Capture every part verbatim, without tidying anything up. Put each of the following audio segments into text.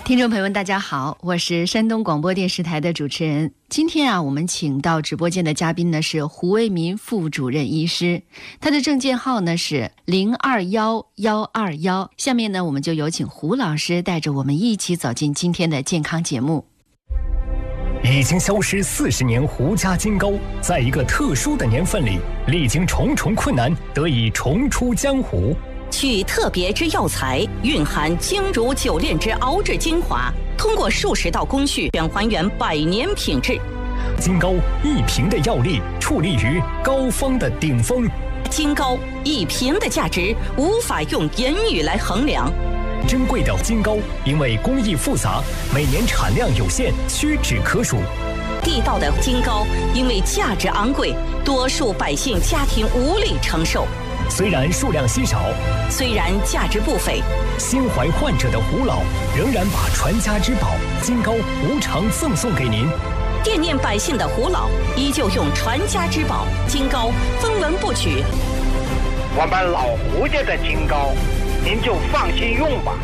听众朋友们大家好，我是山东广播电视台的主持人。今天啊，我们请到直播间的嘉宾呢是胡为民副主任医师，他的证件号呢是零二幺幺二幺。下面呢，我们就有请胡老师带着我们一起走进今天的健康节目。 已经消失四十年胡家金膏，在一个特殊的年份里，历经重重困难，得以重出江湖。 取特别之药材，蕴含精如九炼之熬制精华，通过数十道工序，全还原百年品质。 金膏一瓶的药力，矗立于膏方的顶峰。 金膏一瓶的价值，无法用言语来衡量。 珍贵的金膏，因为工艺复杂，每年产量有限，屈指可数。 地道的金膏，因为价值昂贵，多数百姓家庭无力承受。 虽然数量稀少， 虽然价值不菲， 心怀患者的胡老仍然把传家之宝金膏无偿赠送给您。 惦念百姓的胡老依旧用传家之宝金膏分文不取。 我们老胡家的金膏，您就放心用吧，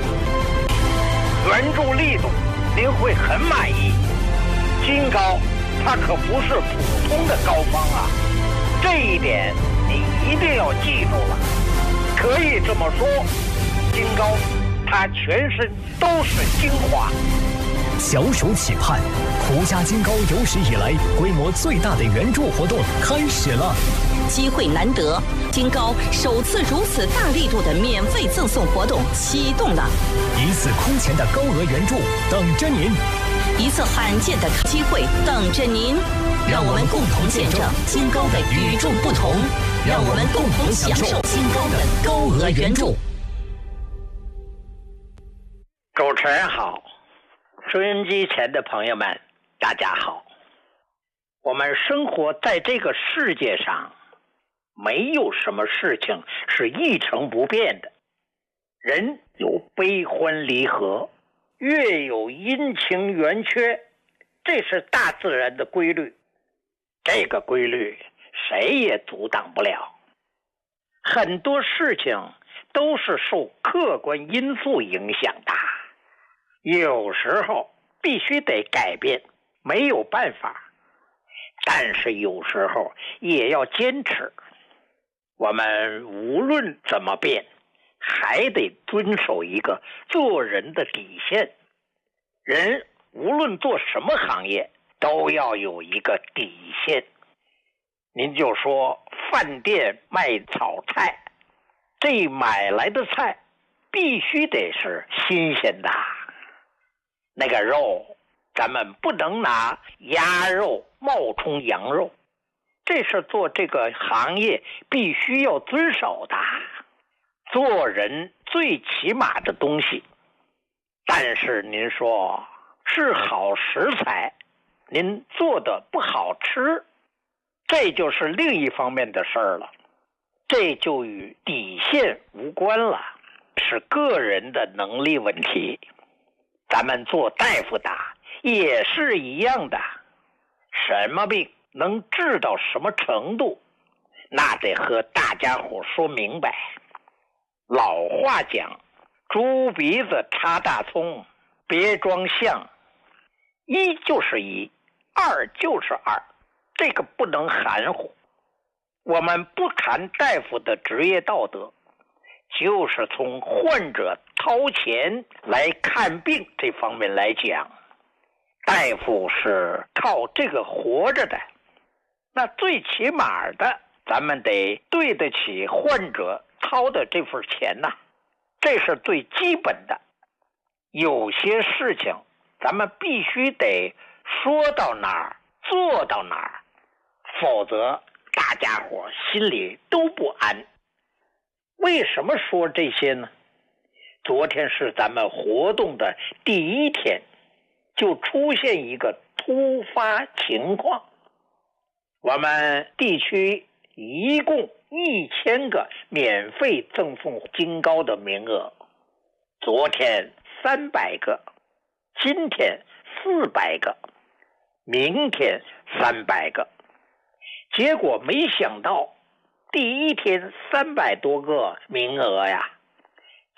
原著力度您会很满意。金膏它可不是普通的膏方啊，这一点你一定要记住了。可以这么说，金膏它全身都是精华。 小手企盼，胡家金膏有史以来规模最大的援助活动开始了。 机会难得，金膏首次如此大力度的免费赠送活动启动了。 一次空前的高额援助等着您， 一次罕见的机会等着您。让我们共同见证金膏的与众不同，让我们共同享受金膏的高额援助。 主持人好，收音机前的朋友们大家好。我们生活在这个世界上，没有什么事情是一成不变的。人有悲欢离合，月有阴晴圆缺，这是大自然的规律。这个规律谁也阻挡不了。很多事情都是受客观因素影响的，有时候必须得改变，没有办法，但是有时候也要坚持。我们无论怎么变，还得遵守一个做人的底线。人无论做什么行业，都要有一个底线。您就说饭店卖炒菜，这买来的菜必须得是新鲜的，那个肉咱们不能拿鸭肉冒充羊肉，这是做这个行业必须要遵守的。做人最起码的东西，但是您说是好食材，您做的不好吃，这就是另一方面的事儿了，这就与底线无关了，是个人的能力问题。咱们做大夫的也是一样的，什么病能治到什么程度，那得和大家伙说明白。老话讲，猪鼻子插大葱，别装象，一就是一，二就是二，这个不能含糊。我们不谈大夫的职业道德，就是从患者掏钱来看病这方面来讲，大夫是靠这个活着的，那最起码的咱们得对得起患者掏的这份钱呐，这是最基本的。有些事情咱们必须得说到哪儿做到哪儿，否则大家伙心里都不安。为什么说这些呢？昨天是咱们活动的第一天，就出现一个突发情况。我们地区一共一千个免费赠送金膏的名额，昨天三百个，今天四百个，明天三百个。结果没想到第一天三百多个名额呀，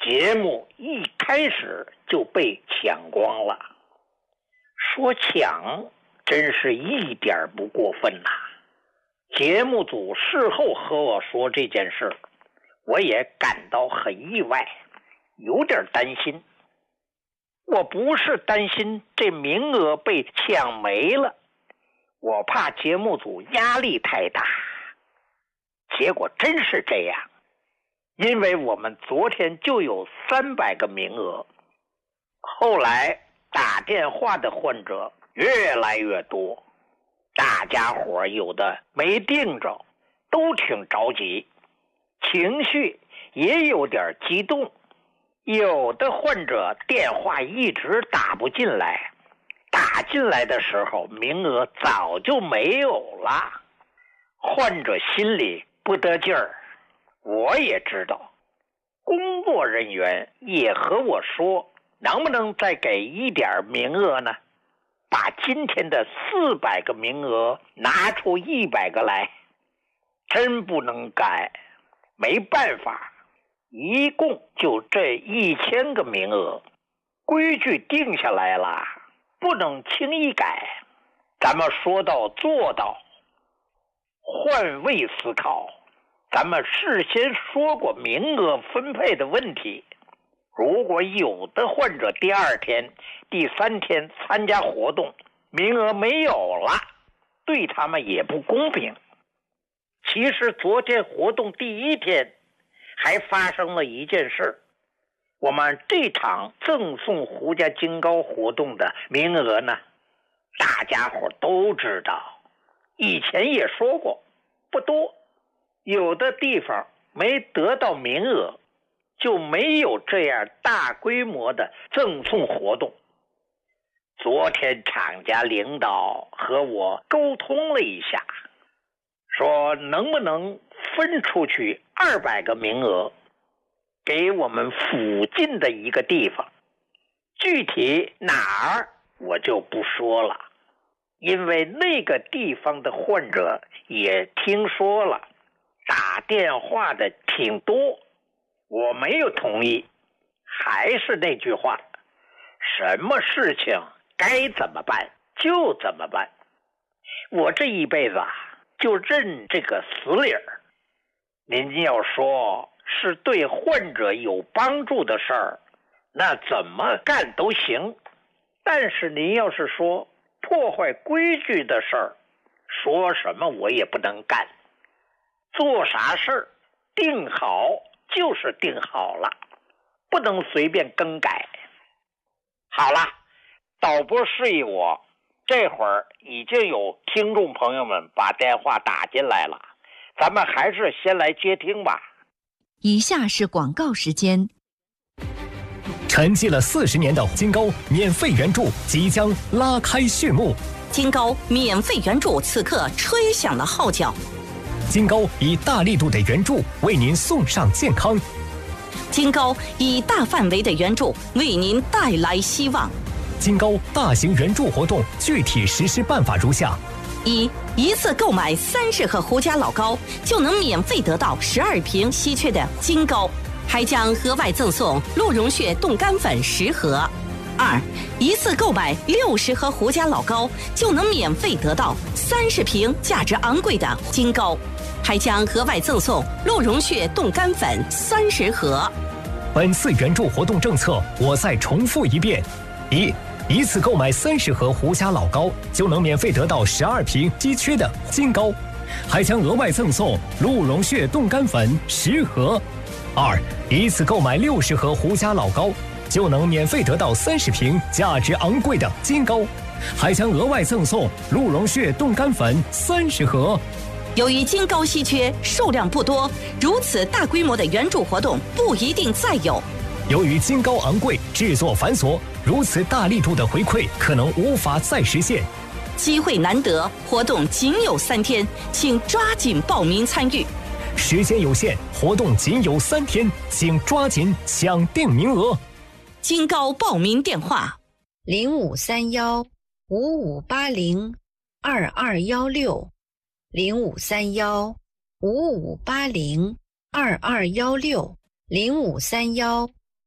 节目一开始就被抢光了。说抢真是一点不过分呐、啊！节目组事后和我说这件事，我也感到很意外，有点担心。我不是担心这名额被抢没了，我怕节目组压力太大。结果真是这样，因为我们昨天就有三百个名额，后来打电话的患者越来越多，大家伙有的没定着，都挺着急，情绪也有点激动。有的患者电话一直打不进来，打进来的时候名额早就没有了，患者心里不得劲儿。我也知道，工作人员也和我说，能不能再给一点名额呢？把今天的四百个名额拿出一百个来。真不能改，没办法，一共就这一千个名额，规矩定下来了，不能轻易改。咱们说到做到，换位思考，咱们事先说过名额分配的问题。如果有的患者第二天、第三天参加活动，名额没有了，对他们也不公平。其实昨天活动第一天还发生了一件事，我们这场赠送胡家金糕活动的名额呢，大家伙都知道，以前也说过，不多，有的地方没得到名额，就没有这样大规模的赠送活动。昨天厂家领导和我沟通了一下，说能不能分出去二百个名额给我们附近的一个地方，具体哪儿我就不说了，因为那个地方的患者也听说了，打电话的挺多，我没有同意。还是那句话，什么事情该怎么办就怎么办。我这一辈子啊，就认这个死理儿。您要说是对患者有帮助的事儿，那怎么干都行。但是您要是说破坏规矩的事儿，说什么我也不能干。做啥事儿定好就是定好了，不能随便更改。好了，导播示意我，这会儿已经有听众朋友们把电话打进来了，咱们还是先来接听吧。 以下是广告时间。 沉寂了四十年的金糕免费援助即将拉开序幕， 金糕免费援助此刻吹响了号角。 金糕以大力度的援助为您送上健康， 金糕以大范围的援助为您带来希望。 金糕大型援助活动具体实施办法如下： 一、一次购买三十盒胡家老糕，就能免费得到十二瓶稀缺的金糕，还将额外赠送鹿茸血冻干粉十盒。二、一次购买六十盒胡家老糕，就能免费得到三十瓶价值昂贵的金糕，还将额外赠送鹿茸血冻干粉三十盒。 本次援助活动政策我再重复一遍：一、一次购买三十盒胡家老糕，就能免费得到十二瓶稀缺的金糕，还将额外赠送鹿茸血冻干粉十盒。二、一次购买六十盒胡家老糕，就能免费得到三十瓶价值昂贵的金糕，还将额外赠送鹿茸血冻干粉三十盒。 由于金糕稀缺，数量不多，如此大规模的援助活动不一定再有。 由于金糕昂贵，制作繁琐，如此大力度的回馈可能无法再实现。 机会难得，活动仅有三天，请抓紧报名参与。 时间有限，活动仅有三天，请抓紧抢定名额。 金糕报名电话： 零五三幺五五八零二二幺六，零五三幺五五八零二二幺六，零五三幺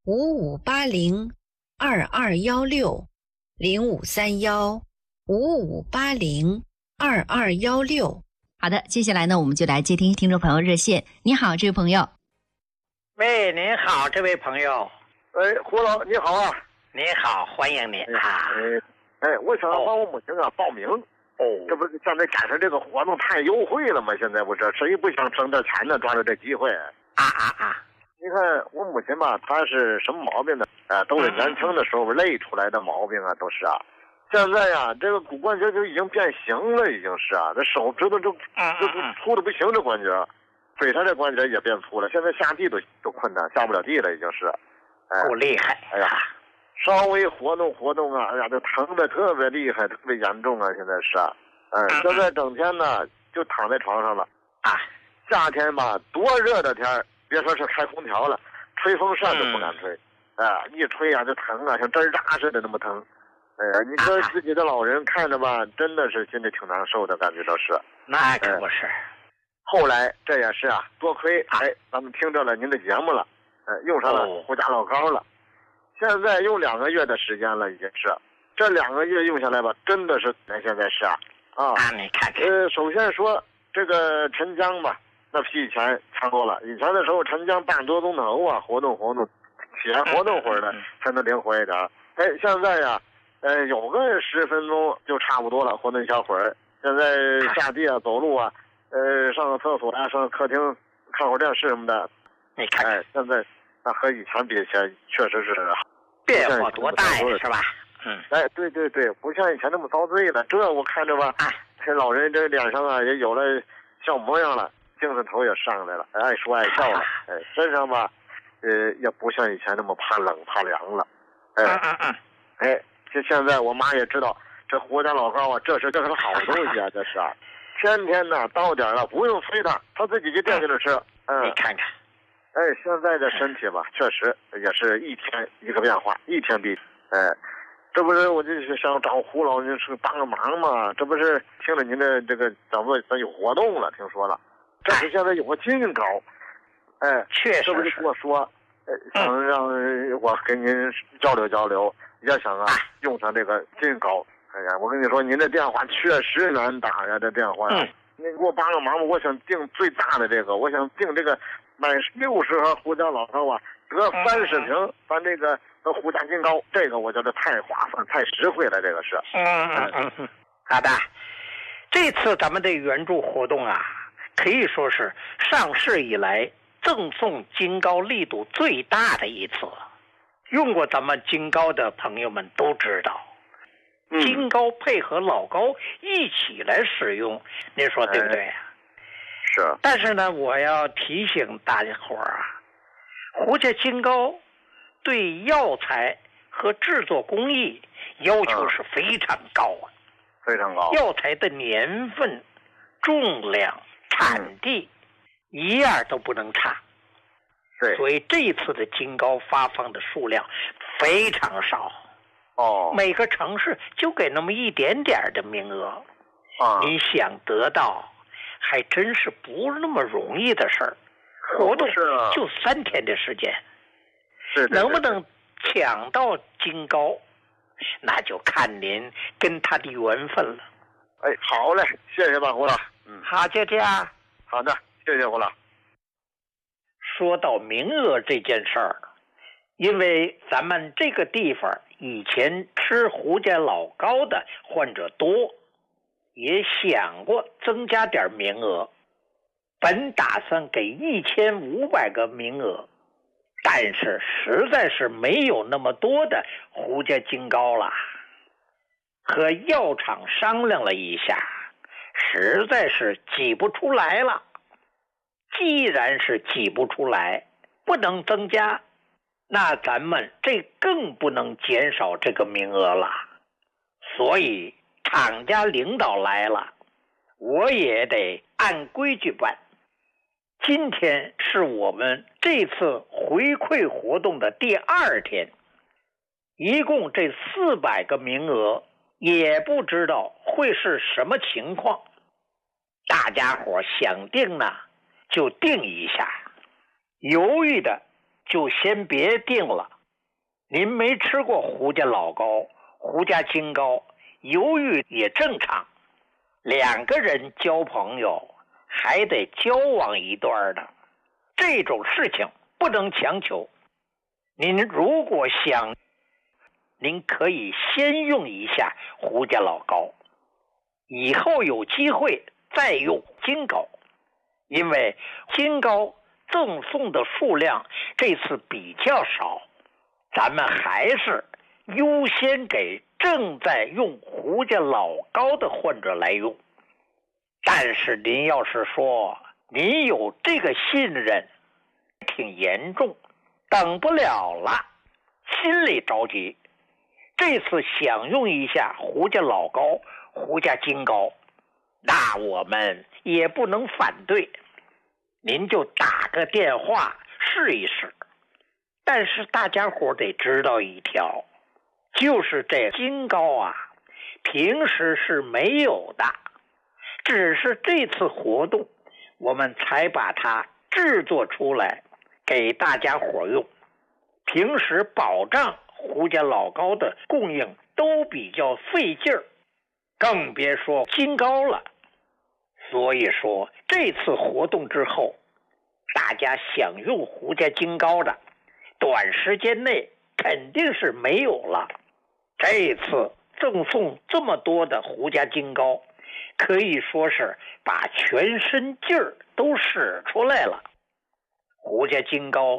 五五八零二二幺六零五三幺五五八零二二幺六。 好的，接下来呢，我们就来接听听众朋友热线。你好，这位朋友。 喂，您好，这位朋友。 哎，胡老，你好啊！ 你好，欢迎您啊！ 哎，哎，我想帮我母亲啊报名。 哦， 这不是现在赶上这个活动太优惠了吗？现在不是谁不想省点钱呢？抓住这机会。 啊啊啊！ 你看我母亲吧，她是什么毛病呢？啊、呃，都是年轻的时候累出来的毛病啊，都是啊。现在呀、啊，这个骨关节就已经变形了，已经是啊，这手指头就就粗的不行，这关节，腿上这关节也变粗了，现在下地都都困难，下不了地了，已经是。 哎，够厉害！ 哎呀，稍微活动活动啊，哎呀，这疼的特别厉害，特别严重啊！现在是啊，嗯，现在整天呢就躺在床上了啊。夏天吧，多热的天，别说是开空调了，吹风扇都不敢吹，哎、嗯，一吹呀、啊、就疼啊，像针扎似的那么疼。哎呀，你说自己的老人看着吧，真的是心里挺难受的，感觉到是。 那可不是。 哎、后来这也是啊，多亏哎，咱们听着了您的节目了。呃，用上了胡家老膏了，哦、现在用两个月的时间了，已经是，这两个月用下来吧，真的是，那现在是啊，啊， 啊你看看， 呃，首先说这个陈江吧，那比以前强多了。以前的时候，陈江半多钟头啊，活动活动，起来活动会儿的才能灵活一点。哎，现在呀，呃，有个十分钟就差不多了，活动一小会儿。现在下地啊，走路啊，呃，上个厕所啊，上客厅看会儿电视什么的。 你看， 哎，现在那和以前比起来，确实是变化多大呀，是吧？嗯， 哎，对对对，不像以前那么遭罪了。这我看着吧，这老人这脸上啊也有了笑模样了，精神头也上来了，爱说爱笑了。哎，身上吧，呃，也不像以前那么怕冷怕凉了。哎， 嗯嗯哎，这现在我妈也知道，这胡家老膏啊，这是这是好东西啊，这是啊，天天呢到点了不用催他，他自己就惦记着吃。嗯， 你看看。 哎，现在的身体吧，确实也是一天一个变化，一天比哎，这不是我就是想找胡老您是帮个忙嘛？这不是听了您的这个讲座，咱有活动了，听说了，这是现在有个金膏，哎， 确实这不是跟我说，呃，想让我跟您交流交流，也想啊用上这个金膏。哎呀，我跟你说，您这电话确实难打呀，这电话呀，你给我帮个忙吧，我想订最大的这个，我想订这个。买六十盒胡家老膏啊，得三十瓶，咱这个胡家金膏，这个我觉得太划算、太实惠了，这个是。 嗯嗯嗯嗯，好的。这次咱们的援助活动啊，可以说是上市以来赠送金膏力度最大的一次。用过咱们金膏的朋友们都知道， 嗯、 金膏配合老膏一起来使用，您说对不对啊？ 哎是， 但是呢，我要提醒大家伙儿啊，胡家金膏对药材和制作工艺要求是非常高啊， 嗯、非常高。 药材的年份、重量、产地、嗯、一样都不能差。 对， 所以这一次的金膏发放的数量非常少。 哦， 每个城市就给那么一点点的名额。 啊， 你想得到？还真是不那么容易的事儿，活动就三天的时间， 是能不能抢到金膏，那就看您跟他的缘分了。 哎，好嘞，谢谢吧，胡老。 嗯，好，就这样。 好的，谢谢胡老。 说到名额这件事儿，因为咱们这个地方以前吃胡家老膏的患者多。也想过增加点名额，本打算给一千五百个名额，但是实在是没有那么多的胡家金膏了。和药厂商量了一下，实在是挤不出来了。既然是挤不出来，不能增加，那咱们这更不能减少这个名额了。所以厂家领导来了，我也得按规矩办。今天是我们这次回馈活动的第二天，一共这四百个名额，也不知道会是什么情况。大家伙想定呢，就定一下；犹豫的就先别定了。 您没吃过胡家老高、胡家金糕，犹豫也正常。两个人交朋友还得交往一段的，这种事情不能强求。您如果想，您可以先用一下胡家老高，以后有机会再用金糕，因为金糕赠送的数量这次比较少，咱们还是优先给正在用胡家老高的患者来用。但是您要是说您有这个信任挺严重，等不了了，心里着急，这次想用一下胡家老高、胡家金糕，那我们也不能反对，您就打个电话试一试。但是大家伙得知道一条，就是这金糕啊，平时是没有的，只是这次活动我们才把它制作出来给大家伙用。平时保障胡家老高的供应都比较费劲儿，更别说金糕了。所以说这次活动之后，大家想用胡家金糕的短时间内肯定是没有了。这次赠送这么多的胡家金糕，可以说是把全身劲儿都使出来了。胡家金糕